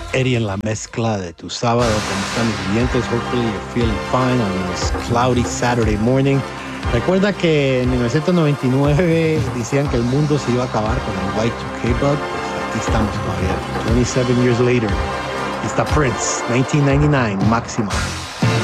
Eddie en la mezcla de tu sábado. ¿Cómo están los oyentes? Hopefully you're feeling fine on this cloudy Saturday morning. Recuerda que en 1999 decían que el mundo se iba a acabar con el Y2K bug. Pues aquí estamos todavía. 27 years later. Está Prince, 1999, Maxima.